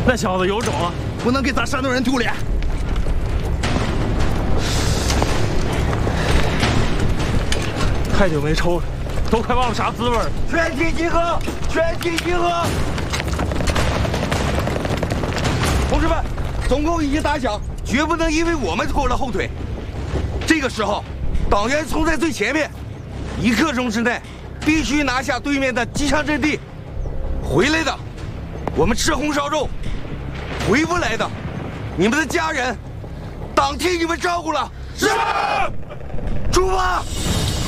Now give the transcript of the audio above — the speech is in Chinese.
那小子有种啊， 不能给咱山东人丢脸。 太久没抽了，都快忘了啥滋味了。 全体集合！全体集合！同志们，总攻已经打响，绝不能因为我们拖了后腿。这个时候，党员冲在最前面，1刻钟之内必须拿下对面的机枪阵地。回来的，我们吃红烧肉；回不来的，你们的家人，党替你们照顾了。是，出发！